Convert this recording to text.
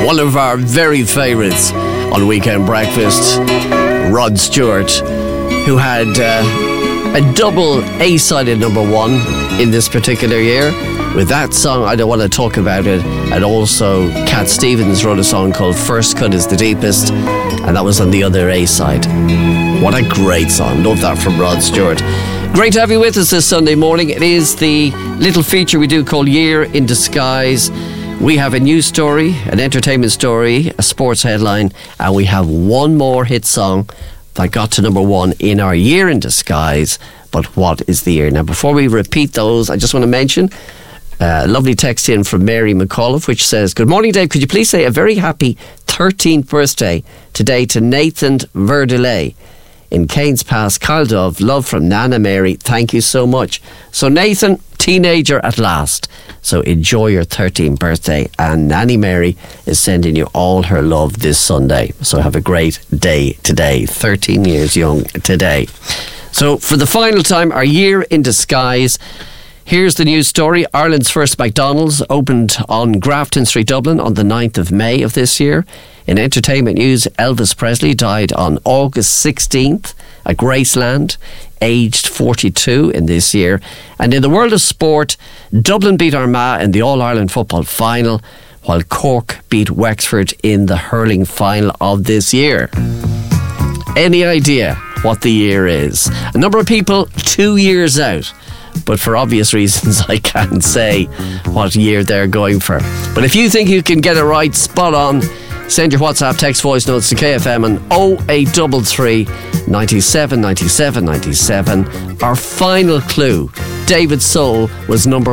one of our very favourites on Weekend Breakfast, Rod Stewart, who had a double A-sided number one in this particular year. With that song, I Don't Want to Talk About It, and also Cat Stevens wrote a song called First Cut is the Deepest, and that was on the other A-side. What a great song. Love that from Rod Stewart. Great to have you with us this Sunday morning. It is the little feature we do called Year in Disguise. We have a news story, an entertainment story, a sports headline, and we have one more hit song that got to number one in our Year in Disguise. But what is the year? Now, before we repeat those, I just want to mention a lovely text in from Mary McAuliffe, which says, "Good morning, Dave. Could you please say a very happy 13th birthday today to Nathan Verdelay in Cairns Pass, Kyle Dove. Love from Nana Mary. Thank you so much." So Nathan, teenager at last. So enjoy your 13th birthday. And Nanny Mary is sending you all her love this Sunday. So have a great day today. 13 years young today. So for the final time, our Year in Disguise. Here's the news story. Ireland's first McDonald's opened on Grafton Street, Dublin on the 9th of May of this year. In entertainment news, Elvis Presley died on August 16th at Graceland, aged 42 in this year. And in the world of sport, Dublin beat Armagh in the All-Ireland football final, while Cork beat Wexford in the hurling final of this year. Any idea what the year is? A number of people 2 years out. But for obvious reasons, I can't say what year they're going for. But if you think you can get it right, spot on, send your WhatsApp text voice notes to KFM on 0833 97 97 97. Our final clue, David Soul was number